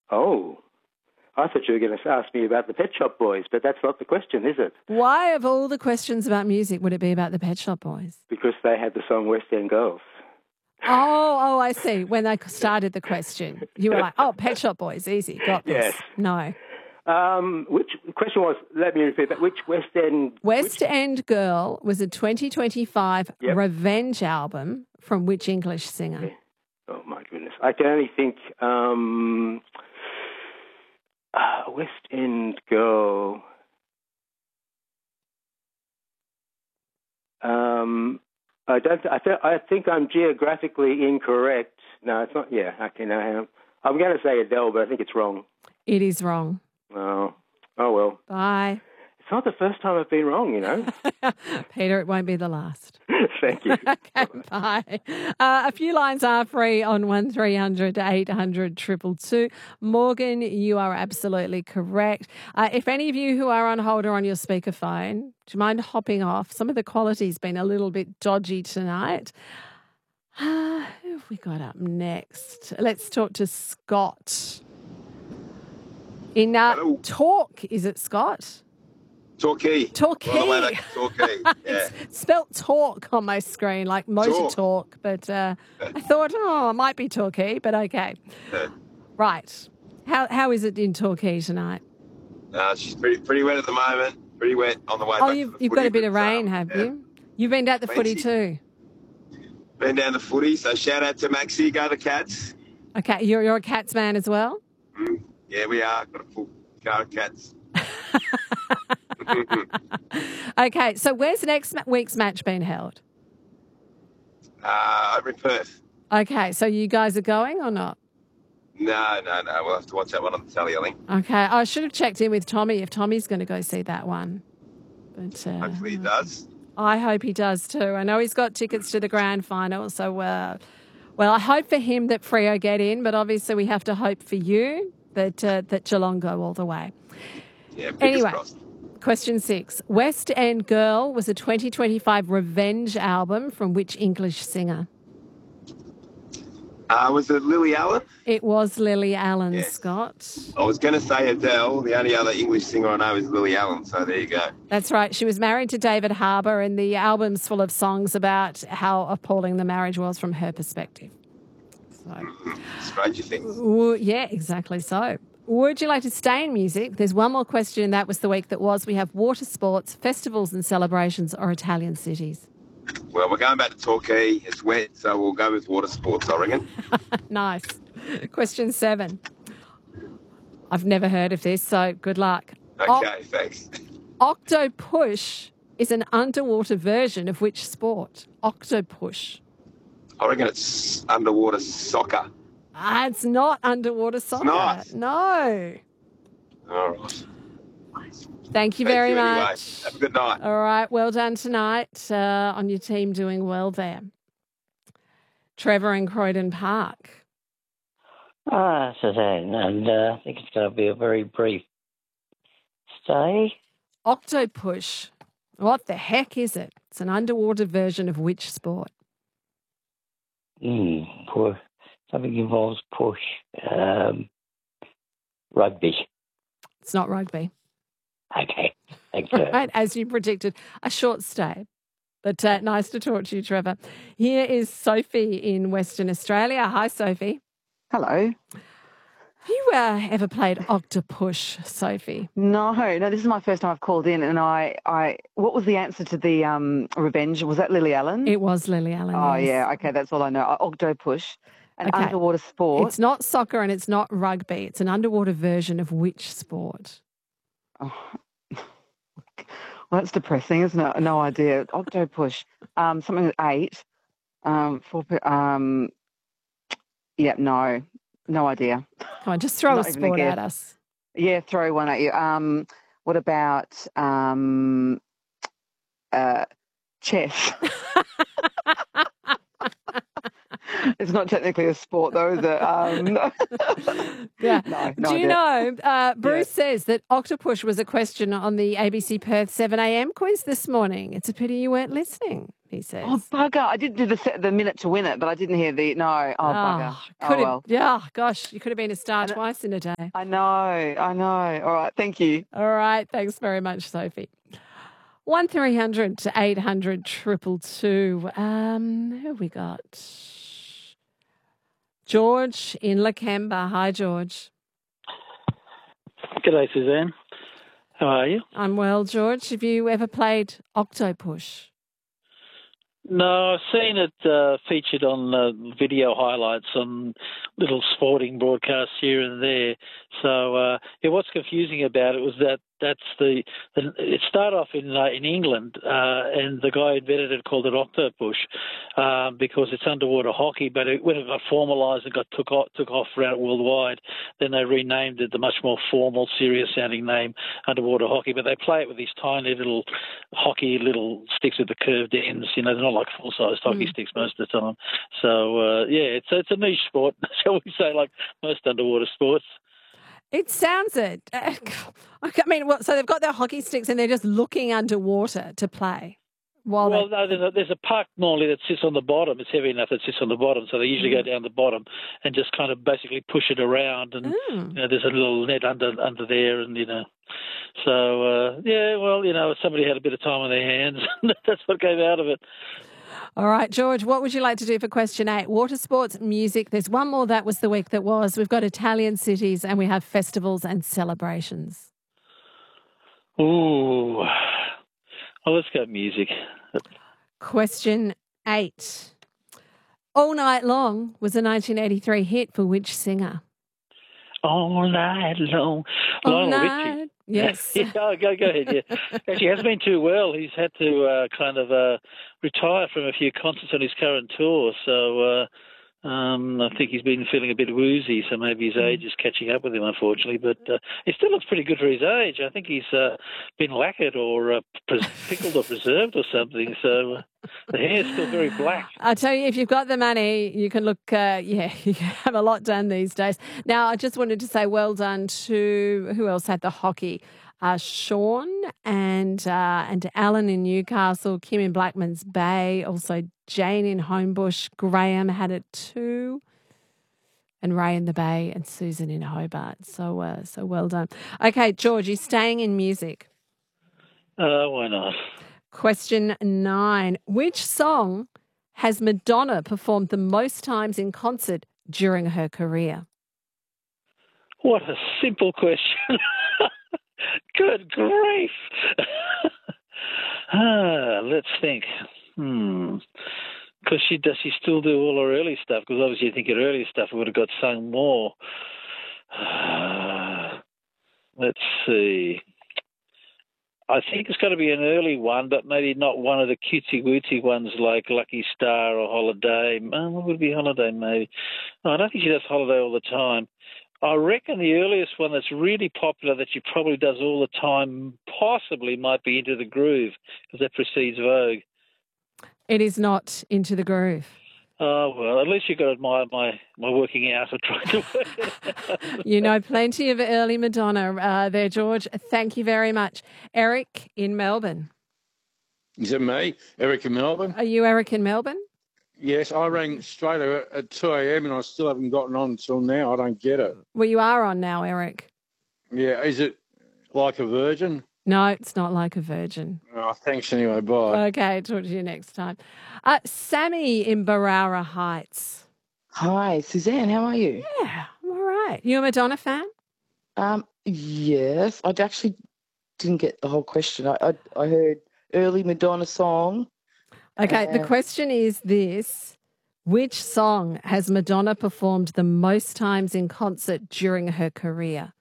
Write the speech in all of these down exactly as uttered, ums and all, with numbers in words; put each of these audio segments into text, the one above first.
Oh. I thought you were going to ask me about the Pet Shop Boys, but that's not the question, is it? Why, of all the questions about music, would it be about the Pet Shop Boys? Because they had the song West End Girls. Oh, oh, I see. When they started the question, you were like, oh, Pet Shop Boys, easy, got this. Yes. No. Um, which question was, let me repeat that, which West End... West which, End Girl was a twenty twenty-five Yep. revenge album from which English singer? Oh, my goodness. I can only think... Um, uh, West End Girl... Um, I don't. I, th- I think I'm geographically incorrect. No, it's not. Yeah, okay. No, hang on. I'm going to say Adele, but I think it's wrong. It is wrong. Oh, oh well. Bye. It's not the first time I've been wrong, you know. Peter, it won't be the last. Thank you. Okay, bye. Uh, a few lines are free on one three hundred eight hundred two two two. Morgan, you are absolutely correct. Uh, if any of you who are on hold or on your speakerphone, do you mind hopping off? Some of the quality's been a little bit dodgy tonight. Uh, who have we got up next? Let's talk to Scott. In uh, Talk, is it Scott? Torquay. Torquay. All the way back to Torquay. Yeah. It's spelt talk on my screen, like motor talk, talk but uh, I thought, oh, it might be Torquay, but okay. Yeah. Right. How How is it in Torquay tonight? Uh, she's pretty pretty wet at the moment. Pretty wet on the way oh, back. you've, to the you've footy, got a bit of but, rain, um, have yeah. you? You've been down the footy too. Been down the footy, so shout out to Maxie, go the Cats. Okay, you're, you're a Cats man as well? Mm, yeah, we are. Got a full car of Cats. Okay, so where's next week's match being held? Uh, over in Perth. Okay, so you guys are going or not? No, no, no. We'll have to watch that one on the telly, I think. Okay, I should have checked in with Tommy if Tommy's going to go see that one. But uh, hopefully he does. I hope he does too. I know he's got tickets to the grand final, so uh, well, I hope for him that Freo get in, but obviously we have to hope for you that uh, that Geelong go all the way. Yeah, fingers anyway, crossed. Question six. West End Girl was a twenty twenty-five revenge album from which English singer? Uh, was it Lily Allen? It was Lily Allen, Yes. Scott. I was going to say Adele. The only other English singer I know is Lily Allen, so there you go. That's right. She was married to David Harbour, and the album's full of songs about how appalling the marriage was from her perspective. So, Stranger Things. w- yeah, exactly so. Would you like to stay in music? There's one more question, and that was the week that was. We have water sports, festivals and celebrations, or Italian cities. Well, we're going back to Torquay. It's wet, so we'll go with water sports, I reckon. Nice. Question seven. I've never heard of this, so good luck. Okay, O- thanks. Octopush is an underwater version of which sport? Octopush. I reckon it's underwater soccer. Ah, it's not underwater soccer. not? No. All right. Thank you Thank very you anyway. much. Have a good night. All right. Well done tonight uh, on your team doing well there. Trevor in Croydon Park. Ah, Suzanne, and uh, I think it's going to be a very brief stay. Octopush. What the heck is it? It's an underwater version of which sport? Hmm, push. Something involves push. Um, rugby. It's not rugby. Okay, thank you. Right, as you predicted, a short stay. But uh, nice to talk to you, Trevor. Here is Sophie in Western Australia. Hi, Sophie. Hello. Have you uh, ever played Octopush, Sophie? No, no, this is my first time I've called in, and I, I, what was the answer to the um, revenge? Was that Lily Allen? It was Lily Allen. Oh, yes. yeah, okay, that's all I know. Octopush, an Okay. underwater sport. It's not soccer and it's not rugby. It's an underwater version of which sport? Oh. Well, that's depressing, isn't it? No idea. Octopush, um, something with eight. Um, four. pe- Um, yeah, no, no idea. Come on, just throw Not a even a sport guess. at us. Yeah, throw one at you. Um, what about um, uh, chess? It's not technically a sport, though, is it? Um, no. Yeah. No, no Do you idea. know, uh, Bruce says that Octopush was a question on the A B C Perth seven a.m. quiz this morning. It's a pity you weren't listening. he says. Oh, bugger. I did do the se- the minute to win it, but I didn't hear the, no. Oh, bugger. Oh, could have, well. yeah, gosh, you could have been a star And it- twice in a day. I know, I know. All right, thank you. All right, thanks very much, Sophie. One three hundred to eight hundred triple two. Um, who have we got? George in Lakemba. Hi, George. G'day, Suzanne. How are you? I'm well, George. Have you ever played Octopush? No, I've seen it uh, featured on uh, video highlights on little sporting broadcasts here and there. So, uh, yeah, what's confusing about it was that that's the, the it started off in uh, in England, uh, and the guy who invented it called it Octopush uh, because it's underwater hockey. But it, when it got formalised and got took off, took off around worldwide, then they renamed it the much more formal, serious-sounding name, underwater hockey. But they play it with these tiny little hockey little sticks with the curved ends. You know, they're not like full-sized hockey Mm. sticks most of the time. So uh, yeah, it's it's a niche sport, shall we say, like most underwater sports. It sounds it. I mean, well, so they've got their hockey sticks and they're just looking underwater to play. While Well, they... no, there's a, there's a puck normally that sits on the bottom. It's heavy enough that it sits on the bottom, so they usually Mm. go down the bottom and just kind of basically push it around. And Mm. you know, there's a little net under under there, and you know, so uh, yeah, well, you know, somebody had a bit of time on their hands. That's what came out of it. All right, George, what would you like to do for question eight? Water sports, music. There's one more that was the week that was. We've got Italian cities and we have festivals and celebrations. Ooh, well, let's go music. Question eight. All Night Long was a nineteen eighty-three hit for which singer? All night long, All Lionel night. Richie. Yes. yeah, go, go go ahead. Yeah, actually, he hasn't been too well. He's had to uh, kind of uh, retire from a few concerts on his current tour. So uh, um, I think he's been feeling a bit woozy. So maybe his age is catching up with him, unfortunately. But uh, he still looks pretty good for his age. I think he's uh, been lacquered or uh, pres- pickled or preserved or something. So uh, the hair's still very black. I'll tell you, if you've got the money, you can look, uh, yeah, you can have a lot done these days. Now, I just wanted to say well done to, who else had the hockey? Uh, Sean and uh, and Alan in Newcastle, Kim in Blackman's Bay, also Jane in Homebush, Graham had it too, and Ray in the Bay and Susan in Hobart. So, uh, so well done. Okay, George, you're staying in music. Uh, why not? Question nine. Which song has Madonna performed the most times in concert during her career? What a simple question. Good grief. ah, let's think. Hmm. Because she does she still do all her early stuff? Because obviously, I think her early stuff would have got sung more. Let's see. I think it's got to be an early one, but maybe not one of the cutesy-wootsy ones like Lucky Star or Holiday. Oh, what would be Holiday, maybe? No, I don't think she does Holiday all the time. I reckon the earliest one that's really popular that she probably does all the time possibly might be Into the Groove, because that precedes Vogue. It is not Into the Groove. Oh, well, at least you got to admire my, my working out of trying to work it out. You know plenty of early Madonna uh, there, George. Thank you very much. Eric in Melbourne. Is it me, Eric in Melbourne? Are you Eric in Melbourne? Yes, I rang straight at at two a.m. and I still haven't gotten on until now. I don't get it. Well, you are on now, Eric. Yeah, is it like a virgin? No, it's not like a virgin. Oh, thanks anyway, bye. Okay, talk to you next time. Uh, Sammy in Barara Heights. Hi, Suzanne. How are you? Yeah, I'm all right. You a Madonna fan? Um, yes, I actually didn't get the whole question. I I, I heard early Madonna song. Okay, the Uh, question is this. Which song has Madonna performed the most times in concert during her career?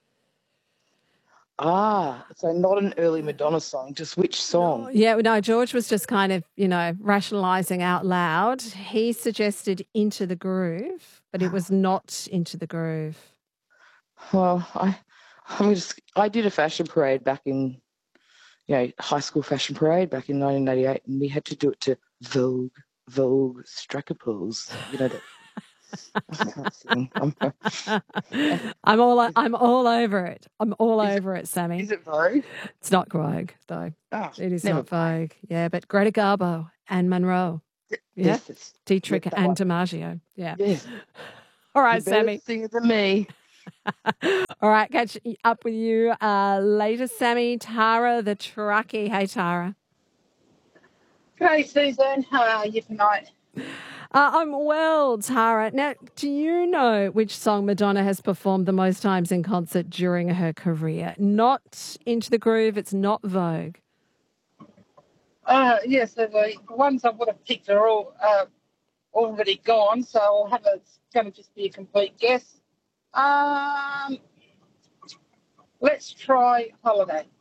Ah, so not an early Madonna song, just which song? Yeah, no, George was just kind of, you know, rationalising out loud. He suggested Into the Groove, but it was not Into the Groove. Well, I I'm just I did a fashion parade back in, you know, high school fashion parade back in nineteen eighty-eight, and we had to do it to Vogue, Vogue Stracaples, you know, that I can't sing. I'm, I'm all I'm all over it. I'm all Is it- over it, Sammy. is it Vogue? It's not Vogue, though. Oh, It is never not Vogue. Yeah, but Greta Garbo and Monroe. Yeah. Yes, it's, Dietrich yes, that and one. DiMaggio. Yeah. Yes. All right, You better Sammy. sing it than me. All right, catch up with you uh, later, Sammy. Tara, the truckie. Hey, Tara. Hey, Susan. How are you tonight? Uh, I'm well, Tara. Now, do you know which song Madonna has performed the most times in concert during her career? Not Into the Groove. It's not Vogue. Uh, yes, so the ones I would have picked are all uh, already gone, so I'll have a, it's going to just be a complete guess. Um, let's try Holiday.